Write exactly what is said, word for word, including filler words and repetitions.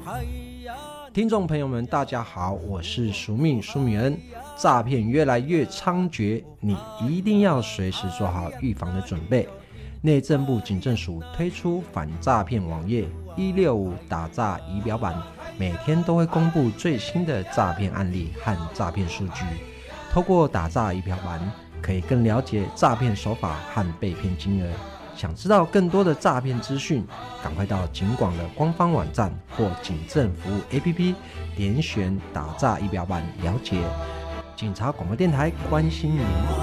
听众朋友们大家好，我是苏密苏米恩。诈骗越来越猖獗，你一定要随时做好预防的准备。内政部警政署推出反诈骗网页一六五打诈仪表板，每天都会公布最新的诈骗案例和诈骗数据。透过打诈仪表板，可以更了解诈骗手法和被骗金额。想知道更多的诈骗资讯，赶快到警广的官方网站或警政服务 A P P 点选打诈仪表板了解。警察广播电台关心您。